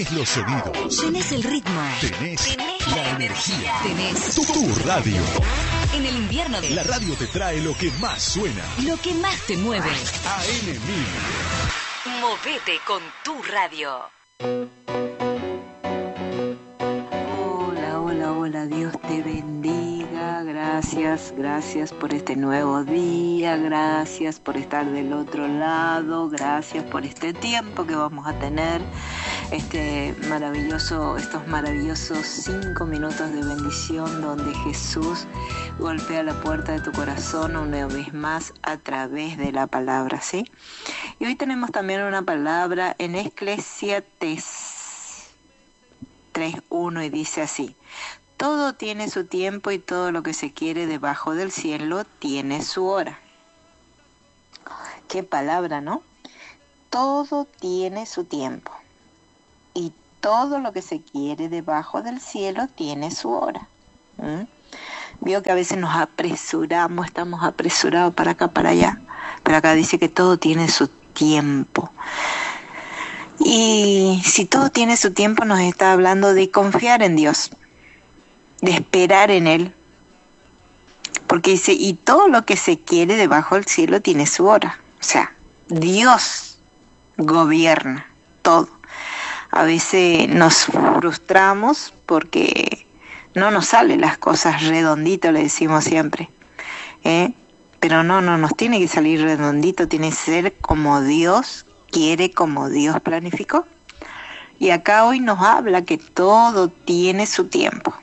Tenés los sonidos. Tenés el ritmo. Tenés la energía. Tenés Tu radio. en el invierno La radio te trae lo que más suena. lo que más te mueve. AM1000. Movete con tu radio. Hola, hola, hola, Dios te bendiga, gracias por este nuevo día, gracias por estar del otro lado, gracias por este tiempo que vamos a tener, estos maravillosos 5 minutos de bendición donde Jesús golpea la puerta de tu corazón una vez más a través de la palabra, ¿sí? Y hoy tenemos también una palabra en Eclesiastés 3:1 y dice así: todo tiene su tiempo y todo lo que se quiere debajo del cielo tiene su hora. Qué palabra, ¿no? Todo tiene su tiempo y todo lo que se quiere debajo del cielo tiene su hora. Veo que a veces nos apresuramos, estamos apresurados para acá, para allá, pero acá dice que todo tiene su tiempo. Y si todo tiene su tiempo, nos está hablando de confiar en Dios, de esperar en Él. Porque dice, y todo lo que se quiere debajo del cielo tiene su hora. O sea, Dios gobierna todo. A veces nos frustramos porque no nos salen las cosas redondito, le decimos siempre. Pero no nos tiene que salir redondito, tiene que ser como Dios quiere, como Dios planificó. Y acá hoy nos habla que todo tiene su tiempo.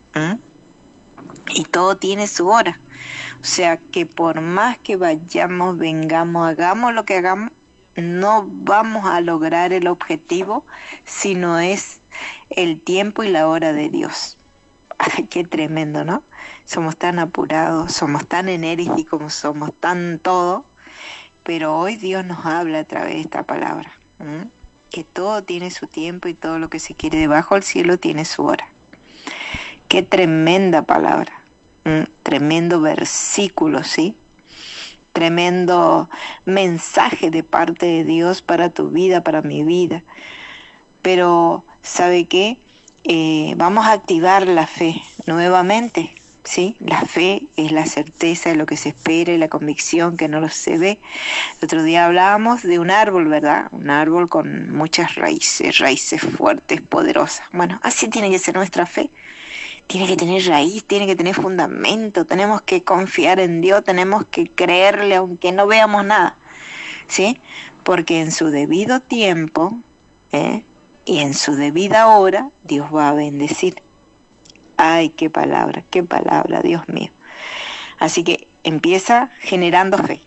Y todo tiene su hora. O sea que por más que vayamos, vengamos, hagamos lo que hagamos, no vamos a lograr el objetivo si no es el tiempo y la hora de Dios. Ay, qué tremendo, ¿no? Somos tan apurados, somos tan enérgicos, somos tan todo, pero hoy Dios nos habla a través de esta palabra, que todo tiene su tiempo y todo lo que se quiere debajo del cielo tiene su hora. Qué tremenda palabra, tremendo versículo, ¿sí? Tremendo mensaje de parte de Dios para tu vida, para mi vida. Pero, ¿sabe qué? Vamos a activar la fe nuevamente, ¿sí? La fe es la certeza de lo que se espera y la convicción que no lo se ve. El otro día hablábamos de un árbol, ¿verdad? Un árbol con muchas raíces fuertes, poderosas. Bueno, así tiene que ser nuestra fe. Tiene que tener raíz, tiene que tener fundamento, tenemos que confiar en Dios, tenemos que creerle aunque no veamos nada, ¿sí? Porque en su debido tiempo, y en su debida hora, Dios va a bendecir. Ay, qué palabra, Dios mío. Así que empieza generando fe.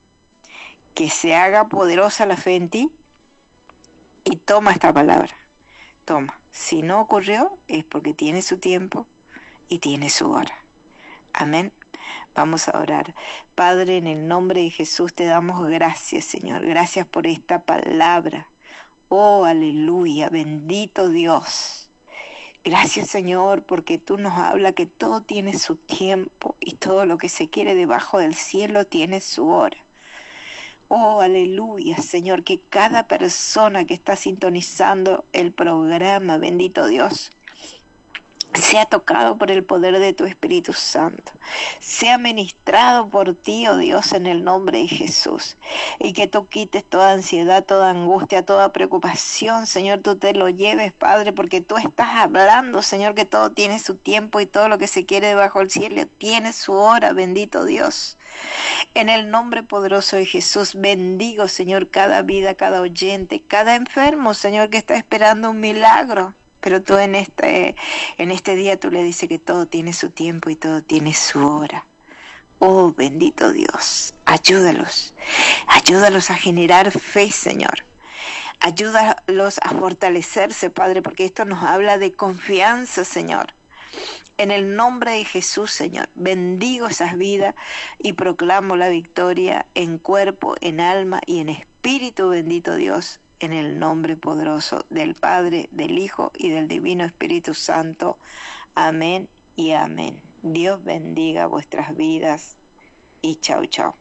Que se haga poderosa la fe en ti y toma esta palabra. Toma. Si no ocurrió, es porque tiene su tiempo y tiene su hora. Amén. Vamos a orar. Padre, en el nombre de Jesús te damos gracias, Señor. Gracias por esta palabra. Oh, aleluya. Bendito Dios. Gracias, Señor, porque tú nos hablas que todo tiene su tiempo y todo lo que se quiere debajo del cielo tiene su hora. Oh, aleluya, Señor, que cada persona que está sintonizando el programa, bendito Dios, sea tocado por el poder de tu Espíritu Santo, sea ministrado por ti, oh Dios, en el nombre de Jesús, y que tú quites toda ansiedad, toda angustia, toda preocupación, Señor, tú te lo lleves, Padre, porque tú estás hablando, Señor, que todo tiene su tiempo y todo lo que se quiere debajo del cielo tiene su hora, bendito Dios. En el nombre poderoso de Jesús, bendigo, Señor, cada vida, cada oyente, cada enfermo, Señor, que está esperando un milagro. Pero tú en este día tú le dices que todo tiene su tiempo y todo tiene su hora. Oh, bendito Dios, ayúdalos a generar fe, Señor. Ayúdalos a fortalecerse, Padre, porque esto nos habla de confianza, Señor. En el nombre de Jesús, Señor, bendigo esas vidas y proclamo la victoria en cuerpo, en alma y en espíritu, bendito Dios, en el nombre poderoso del Padre, del Hijo y del Divino Espíritu Santo. Amén y amén. Dios bendiga vuestras vidas y chau, chau.